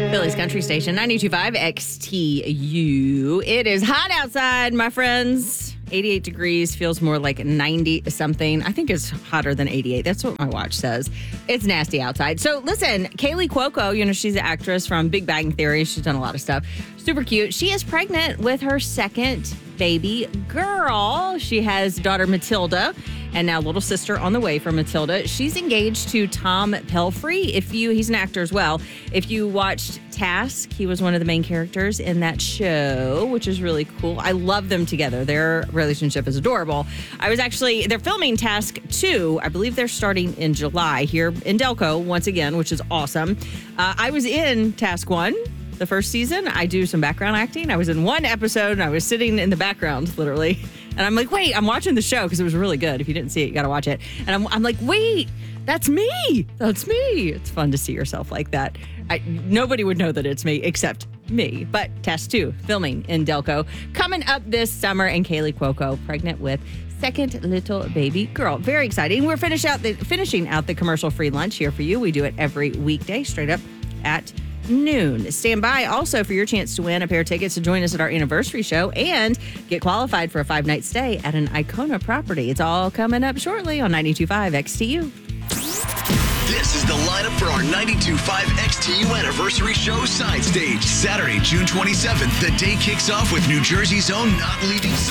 Philly's Country Station, 92.5 XTU. It is hot outside, my friends. 88 degrees, feels more like 90-something. I think it's hotter than 88. That's what my watch says. It's nasty outside. So listen, Kaylee Cuoco, she's an actress from Big Bang Theory. She's done a lot of stuff. Super cute. She is pregnant with her second baby girl. She has daughter Matilda and now little sister on the way for Matilda. She's engaged to Tom Pelphrey. He's an actor as well. If you watched Task, he was one of the main characters in that show, which is really cool. I love them together. Their relationship is adorable. They're filming Task 2. I believe they're starting in July here in Delco once again, which is awesome. I was in Task 1. The first season, I do some background acting. I was in one episode and I was sitting in the background, literally. And I'm like, wait, I'm watching the show because it was really good. If you didn't see it, you got to watch it. And I'm like, wait, that's me. That's me. It's fun to see yourself like that. Nobody would know that it's me except me. But Task 2, filming in Delco. Coming up this summer, and Kaylee Cuoco, pregnant with second little baby girl. Very exciting. We're finishing out the commercial-free lunch here for you. We do it every weekday, straight up at noon. Stand by also for your chance to win a pair of tickets to join us at our anniversary show and get qualified for a 5-night stay at an Icona property. It's all coming up shortly on 92.5 XTU. This is the lineup for our 92.5 XTU anniversary show side stage, Saturday, June 27th. The day kicks off with New Jersey's own Not Leaving